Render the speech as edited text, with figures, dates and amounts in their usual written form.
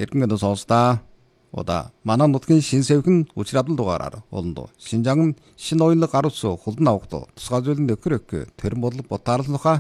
эргэнгэд сонсдаа. Ода манай нутгийн шин сэвхэн учрабл дугаараар олондоо Шинжаан шин оюунлаг гар утсуу хулдан авахдоо тусгай зүйлэн нөхөр тэрэн бодлого ботаарлынхаа